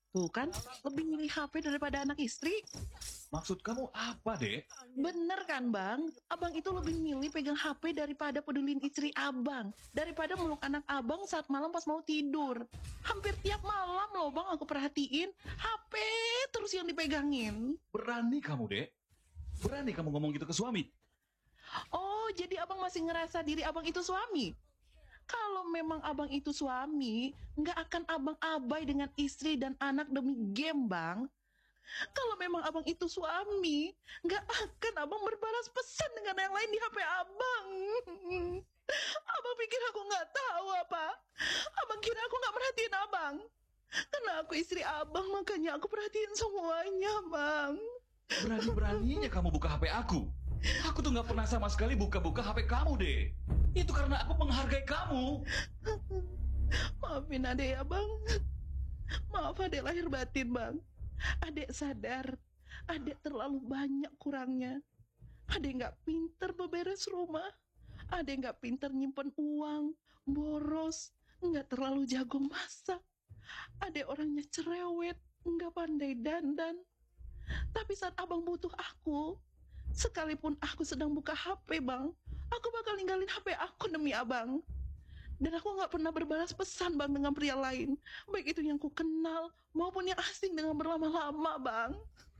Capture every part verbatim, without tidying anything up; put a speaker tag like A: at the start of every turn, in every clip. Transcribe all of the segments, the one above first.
A: Tuh kan, lebih milih H P daripada anak istri.
B: Maksud kamu apa, Dek?
A: Bener kan, Bang? Abang itu lebih milih pegang H P daripada pedulin istri abang. Daripada meluk anak abang saat malam pas mau tidur. Hampir tiap malam loh, Bang, aku perhatiin. H P terus yang dipegangin.
B: Berani kamu, Dek? Berani kamu ngomong gitu ke suami?
A: Oh, jadi abang masih ngerasa diri abang itu suami? Kalau memang abang itu suami, nggak akan abang abai dengan istri dan anak demi game, Bang. Kalau memang abang itu suami, nggak akan abang berbalas pesan dengan yang lain di H P abang. Abang pikir aku nggak tahu apa? Abang kira aku nggak merhatiin abang? Karena aku istri abang, makanya aku perhatiin semuanya, Bang.
B: Berani-beraninya kamu buka H P aku. Aku tuh nggak pernah sama sekali buka-buka H P kamu, Dek. Itu karena aku menghargai kamu.
A: Maafin adek ya, Bang. Maaf adek lahir batin, Bang. Adek sadar, adek terlalu banyak kurangnya. Adek nggak pinter beberes rumah. Adek nggak pinter nyimpen uang, boros, nggak terlalu jago masak. Adek orangnya cerewet, nggak pandai dandan. Tapi saat abang butuh aku, sekalipun aku sedang buka H P, Bang, aku bakal ninggalin H P aku demi abang. Dan aku gak pernah berbalas pesan, Bang, dengan pria lain. Baik itu yang ku kenal maupun yang asing dengan berlama-lama, Bang.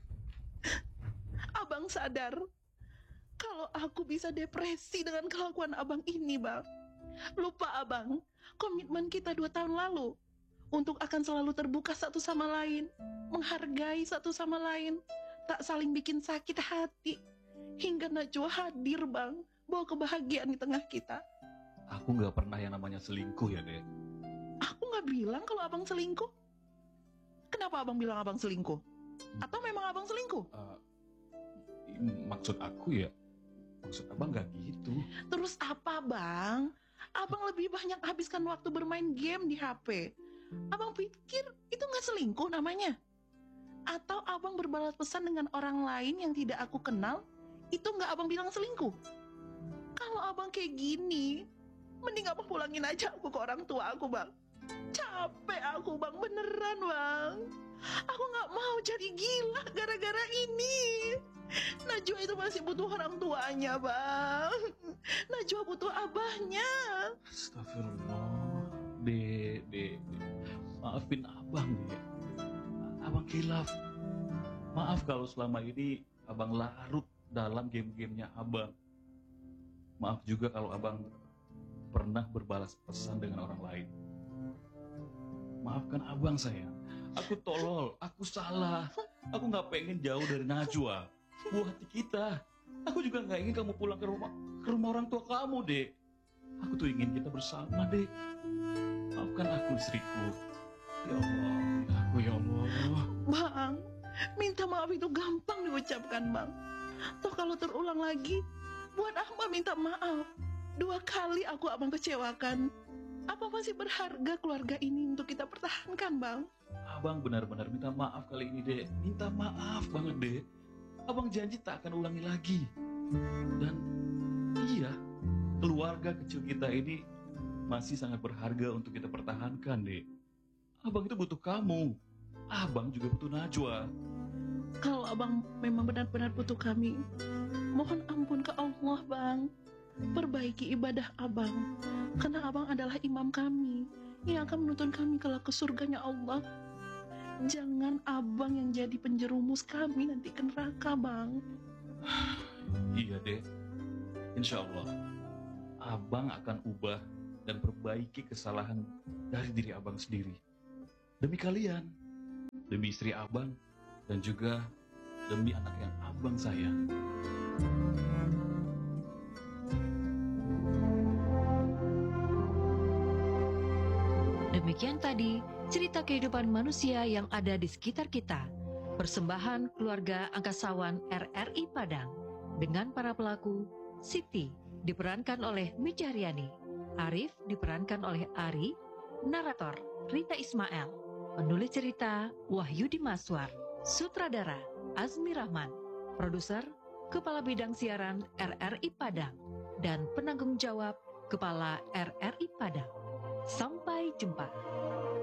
A: Abang sadar kalau aku bisa depresi dengan kelakuan abang ini, Bang. Lupa abang, komitmen kita dua tahun lalu untuk akan selalu terbuka satu sama lain, menghargai satu sama lain, tak saling bikin sakit hati, hingga Najwa hadir, Bang, bawa kebahagiaan di tengah kita.
B: Aku nggak pernah yang namanya selingkuh ya, Dek.
A: Aku nggak bilang kalau abang selingkuh. Kenapa abang bilang abang selingkuh? Atau memang abang selingkuh?
B: Uh, maksud aku ya, maksud abang nggak gitu.
A: Terus apa, Bang? Abang lebih banyak habiskan waktu bermain game di H P. Abang pikir itu nggak selingkuh namanya? Atau abang berbalas pesan dengan orang lain yang tidak aku kenal, itu nggak abang bilang selingkuh? Kalau abang kayak gini, mending abang pulangin aja aku ke orang tua aku, Bang. Capek aku, Bang, beneran, Bang. Aku gak mau jadi gila gara-gara ini. Najwa itu masih butuh orang tuanya, Bang. Najwa butuh abahnya.
B: Astagfirullah. Dek, dek, dek. Maafin abang, Dek. Abang kilaf. Maaf kalau selama ini abang larut dalam game-gamenya abang. Maaf juga kalau abang pernah berbalas pesan dengan orang lain. Maafkan abang, sayang. Aku tolol, aku salah. Aku gak pengen jauh dari Najwa, buah hati kita. Aku juga gak ingin kamu pulang ke rumah ke rumah orang tua kamu, Dek. Aku tuh ingin kita bersama, Dek. Maafkan aku, istriku. Ya Allah, ya aku, ya Allah.
A: Bang, minta maaf itu gampang diucapkan, Bang. Toh kalau terulang lagi, buat apa minta maaf? Dua kali aku abang kecewakan. Apa masih berharga keluarga ini untuk kita pertahankan, Bang?
B: Abang benar-benar minta maaf kali ini, Dek. Minta maaf banget, Dek. Abang janji tak akan ulangi lagi. Dan iya, keluarga kecil kita ini masih sangat berharga untuk kita pertahankan, Dek. Abang itu butuh kamu. Abang juga butuh Najwa.
A: Kalau abang memang benar-benar butuh kami, mohon ampun ke Allah, Bang. Perbaiki ibadah abang, karena abang adalah imam kami yang akan menuntun kami kelak ke surganya Allah. Jangan abang yang jadi penjerumus kami nanti ke neraka, Bang.
B: Iya, Dek. Insya Allah abang akan ubah dan perbaiki kesalahan dari diri abang sendiri, demi kalian, demi istri abang, dan juga demi anak yang abang sayang.
C: Demikian tadi cerita kehidupan manusia yang ada di sekitar kita. Persembahan keluarga Angkasawan R R I Padang dengan para pelaku: Siti diperankan oleh Mijaryani, Arif diperankan oleh Ari, narator Rita Ismail, penulis cerita Wahyudi Maswar, sutradara Azmi Rahman, produser Kepala Bidang Siaran R R I Padang, dan penanggung jawab Kepala R R I Padang. Sampai jumpa.